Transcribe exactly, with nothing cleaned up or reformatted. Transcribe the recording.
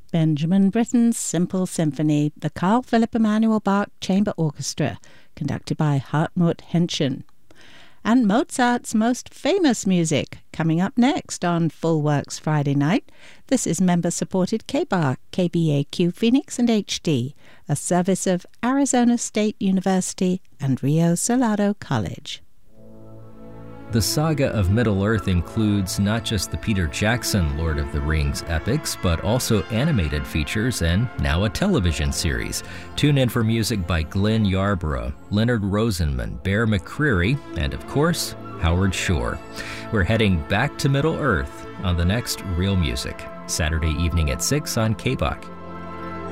Benjamin Britten's Simple Symphony, the Carl Philipp Emanuel Bach Chamber Orchestra, conducted by Hartmut Henschen. And Mozart's most famous music, coming up next on Full Works Friday night. This is member-supported K-B A R, K B A Q Phoenix and H D, a service of Arizona State University and Rio Salado College. The saga of Middle-earth includes not just the Peter Jackson Lord of the Rings epics, but also animated features and now a television series. Tune in for music by Glenn Yarborough, Leonard Rosenman, Bear McCreary, and of course, Howard Shore. We're heading back to Middle-earth on the next Real Music, Saturday evening at six on K B A Q.